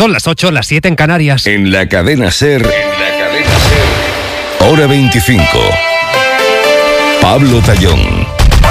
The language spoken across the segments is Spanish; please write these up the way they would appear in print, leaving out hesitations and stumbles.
Son las 8, las 7 en Canarias. En la cadena SER, hora 25. Pablo Tallón.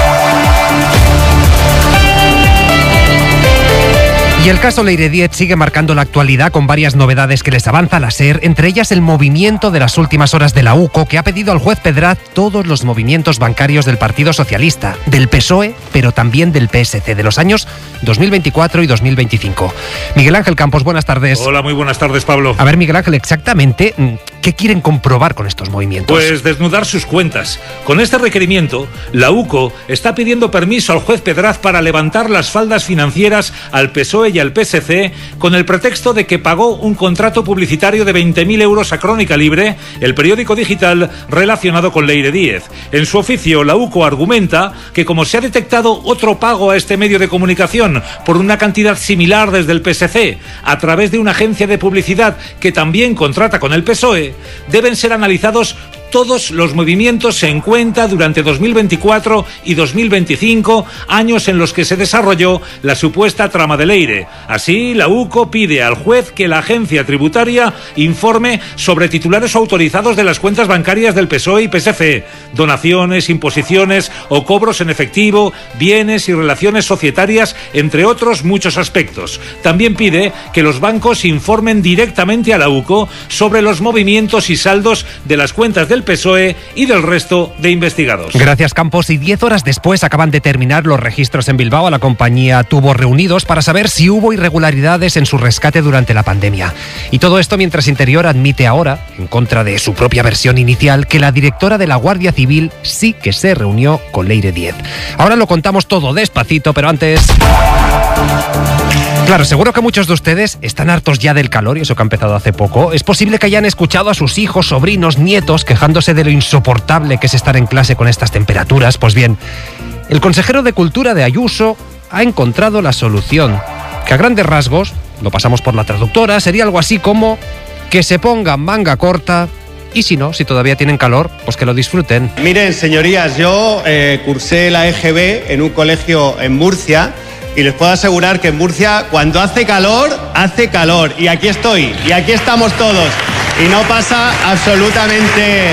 Y el caso Leire Díez sigue marcando la actualidad con varias novedades que les avanza la SER, entre ellas el movimiento de las últimas horas de la UCO, que ha pedido al juez Pedraz todos los movimientos bancarios del Partido Socialista, del PSOE, pero también del PSC, de los años 2024 y 2025. Miguel Ángel Campos, buenas tardes. Hola, muy buenas tardes, Pablo. A ver, Miguel Ángel, exactamente, ¿qué quieren comprobar con estos movimientos? Pues desnudar sus cuentas. Con este requerimiento, la UCO está pidiendo permiso al juez Pedraz para levantar las faldas financieras al PSOE y al PSC con el pretexto de que pagó un contrato publicitario de 20.000 euros a Crónica Libre, el periódico digital relacionado con Leire Díez. En su oficio, la UCO argumenta que como se ha detectado otro pago a este medio de comunicación por una cantidad similar desde el PSC a través de una agencia de publicidad que también contrata con el PSOE, deben ser analizados todos los movimientos en cuenta durante 2024 y 2025, años en los que se desarrolló la supuesta trama de Leire. Así, la UCO pide al juez que la agencia tributaria informe sobre titulares autorizados de las cuentas bancarias del PSOE y PSC, donaciones, imposiciones o cobros en efectivo, bienes y relaciones societarias, entre otros muchos aspectos. También pide que los bancos informen directamente a la UCO sobre los movimientos y saldos de las cuentas del PSOE y del resto de investigados. Gracias, Campos. Y 10 horas después acaban de terminar los registros en Bilbao. La compañía tuvo reunidos para saber si hubo irregularidades en su rescate durante la pandemia. Y todo esto mientras Interior admite ahora, en contra de su propia versión inicial, que la directora de la Guardia Civil sí que se reunió con Leire Díez. Ahora lo contamos todo despacito, pero antes... Claro, seguro que muchos de ustedes están hartos ya del calor, y eso que ha empezado hace poco. Es posible que hayan escuchado a sus hijos, sobrinos, nietos quejándose de lo insoportable que es estar en clase con estas temperaturas. Pues bien, el consejero de Cultura de Ayuso ha encontrado la solución, que a grandes rasgos, lo pasamos por la traductora, sería algo así como que se pongan manga corta y si no, si todavía tienen calor, pues que lo disfruten. Miren, señorías, yo cursé la EGB en un colegio en Murcia. Y les puedo asegurar que en Murcia, cuando hace calor, y aquí estoy, y aquí estamos todos, y no pasa absolutamente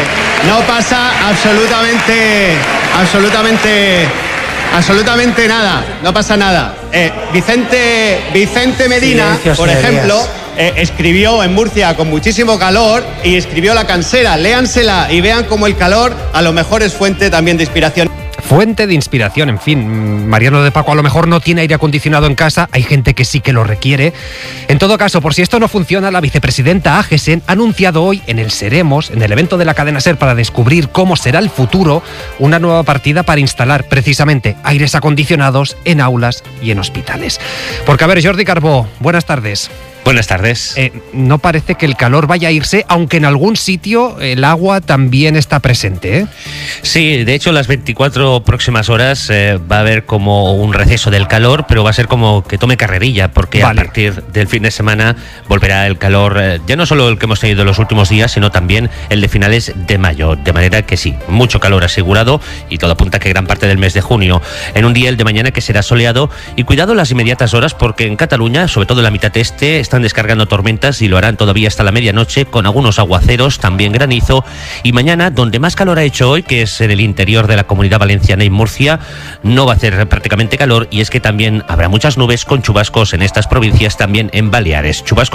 nada, no pasa nada. Vicente Medina, por ejemplo, escribió en Murcia con muchísimo calor y escribió La Cansera. Léansela y vean cómo el calor a lo mejor es fuente también de inspiración. Fuente de inspiración, en fin. Mariano de Paco a lo mejor no tiene aire acondicionado en casa, hay gente que sí que lo requiere. En todo caso, por si esto no funciona, la vicepresidenta Agesen ha anunciado hoy en el Seremos, en el evento de la cadena SER para descubrir cómo será el futuro, una nueva partida para instalar precisamente aires acondicionados en aulas y en hospitales. Porque a ver, Jordi Carbó, buenas tardes. Buenas tardes. No parece que el calor vaya a irse, aunque en algún sitio el agua también está presente, ¿eh? Sí, de hecho las 24 próximas horas va a haber como un receso del calor, pero va a ser como que tome carrerilla, porque vale, a partir del fin de semana volverá el calor, ya no solo el que hemos tenido en los últimos días, sino también el de finales de mayo, de manera que sí, mucho calor asegurado y todo apunta que gran parte del mes de junio, en un día, el de mañana, que será soleado, y cuidado las inmediatas horas, porque en Cataluña, sobre todo en la mitad este, están descargando tormentas y lo harán todavía hasta la medianoche, con algunos aguaceros, también granizo. Y mañana, donde más calor ha hecho hoy, que es en el interior de la Comunidad Valenciana y Murcia, no va a hacer prácticamente calor, y es que también habrá muchas nubes con chubascos en estas provincias, también en Baleares. Chubascos